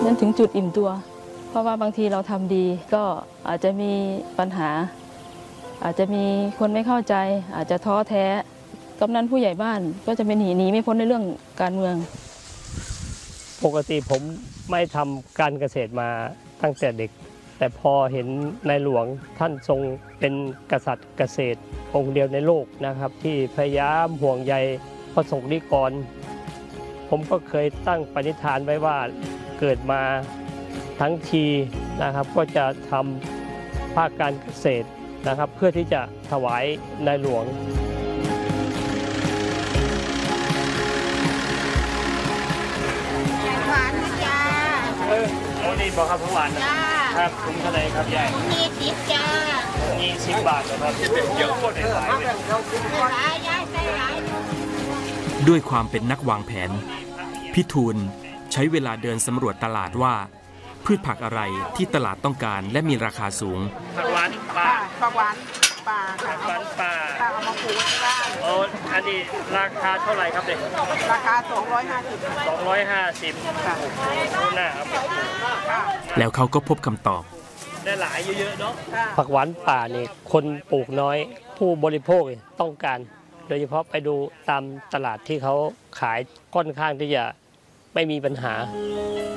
นั้นถึงจุดอิ่มตัวเพราะว่าบางทีเราทำดีก็อาจจะมีปัญหาอาจจะมีคนไม่เข้าใจอาจจะท้อแท้กำนันผู้ใหญ่บ้านก็จะเป็นหนีไม่พ้นในเรื่องการเมืองปกติผมไม่ทำการเกษตรมาตั้งแต่เด็กแต่พอเห็นในหลวงท่านทรงเป็นกษัตริย์เกษตรองค์เดียวในโลกนะครับที่พยายามห่วงใยประสบนิกรผมก็เคยตั้งปณิธานไว้ว่าเกิดมาทั้งทีนะครับก็จะทำภาคการเกษตรนะครับเพื่อที่จะถวายในหลวงหวานนะจ้าโอ้นี่บอกครับหวานครับถุงเท่าไหร่ครับยาย 20จ้า 20 บาทนะครับเยอะกว่าหลายเลยด้วยความเป็นนักวางแผนพี่ทูลใช้เวลาเดินสำรวจตลาดว่าพืชผักอะไรที่ตลาดต้องการและมีราคาสูงผักหวานป่าผักหวานป่าค่ะผักหวานป่าเอามาปลูกที่บ้านโอ้อันนี้ราคาเท่าไหร่ครับเด็กราคา250ค่ะหน้าครับแล้วเขาก็พบคำตอบได้หลายเยอะๆเนาะผักหวานป่านี่คนปลูกน้อยผู้บริโภคต้องการโดยเฉพาะไปดูตามตลาดที่เขาขายค่อนข้างที่จะไม่มีปัญหา